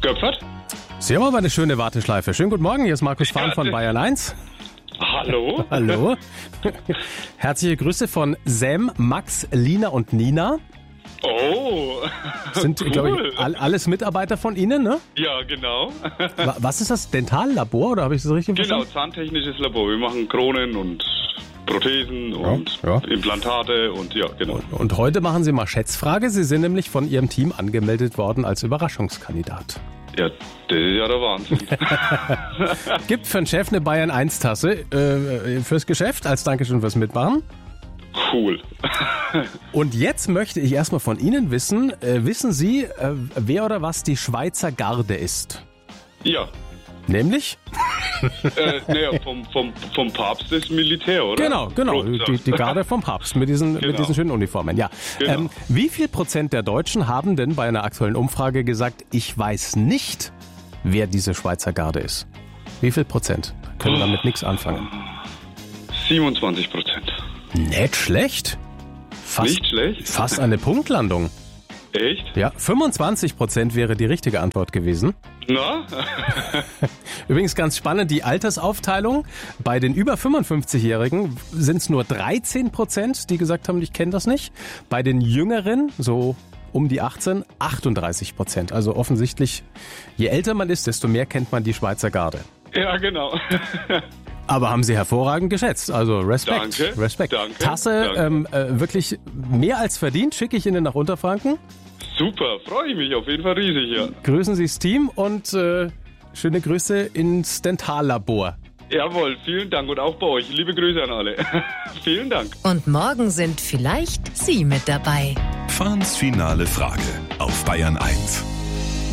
Göpfert? Sie haben aber eine schöne Warteschleife. Schönen guten Morgen, hier ist Markus Fahn von Bayern 1. Hallo? Hallo. Herzliche Grüße von Sam, Max, Lina und Nina. Oh, Sind, cool. glaube ich, alles Mitarbeiter von Ihnen, ne? Ja, genau. Was ist das? Dentallabor, oder habe ich das richtig Genau, verstanden? zahntechnisches Labor. Wir machen Kronen und Prothesen und ja. Implantate und ja, genau. Und heute machen Sie mal Schätzfrage. Sie sind nämlich von Ihrem Team angemeldet worden als Überraschungskandidat. Ja, das ist ja der Wahnsinn. Gibt für den Chef eine Bayern 1 Tasse fürs Geschäft als Dankeschön fürs Mitmachen. Cool. Und jetzt möchte ich erstmal von Ihnen wissen, wissen Sie, wer oder was die Schweizer Garde ist? Ja. Nämlich? Naja, vom Papst das Militär, oder? Genau, die Garde vom Papst mit diesen schönen Uniformen. Ja. Genau. Wie viel Prozent der Deutschen haben denn bei einer aktuellen Umfrage gesagt, ich weiß nicht, wer diese Schweizer Garde ist? Wie viel Prozent? Können damit nichts anfangen. 27%. Nicht schlecht. Nicht schlecht? Fast eine Punktlandung. Echt? Ja, 25% wäre die richtige Antwort gewesen. Na? Übrigens ganz spannend, die Altersaufteilung. Bei den über 55-Jährigen sind es nur 13%, die gesagt haben, ich kenne das nicht. Bei den Jüngeren, so um die 18, 38%. Also offensichtlich, je älter man ist, desto mehr kennt man die Schweizer Garde. Ja, genau. Aber haben Sie hervorragend geschätzt. Also Respekt. Danke, Respekt. danke, Tasse, danke. Wirklich mehr als verdient, schicke ich Ihnen nach Unterfranken. Super, freue ich mich auf jeden Fall riesig, ja. Grüßen Sie das Team und schöne Grüße ins Dentallabor. Jawohl, vielen Dank und auch bei euch. Liebe Grüße an alle. Vielen Dank. Und morgen sind vielleicht Sie mit dabei. Fahns finale Frage auf Bayern 1.